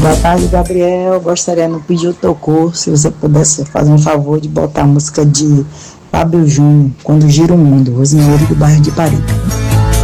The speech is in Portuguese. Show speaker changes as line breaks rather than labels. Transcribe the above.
Boa tarde, Gabriel. Gostaria de pedir o teu curso, se você pudesse fazer um favor de botar a música de Fábio Júnior, Quando Gira o Mundo, Rosinheiro do bairro de Paris.